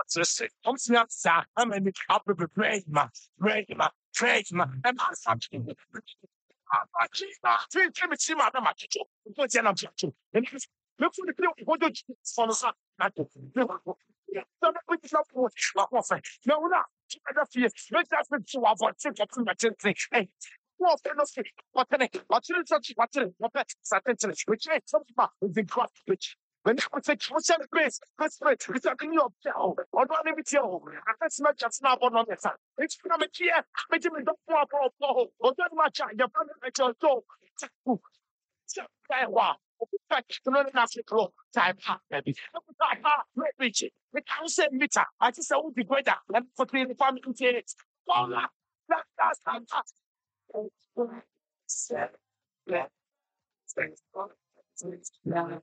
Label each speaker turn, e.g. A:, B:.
A: say, I'm saying, I'm in the up with the praise, man, praise, man, and I'm something. Three see my number, what's your number? And look for the people who do for the sun. No, no, let's just to avoid hey. Well, what's it? Which is something about the cross, which when I say, what's that grace? That's right. It's a new object. Or do I leave it here? That's not just now on the side. It's from a chair. Make him don't fall. Or don't match your brother at your door. Wow. Time, baby. Maybe the council meter. I just said, oh, the greater. Let me put in the family. That's fantastic. Seven, six, nine,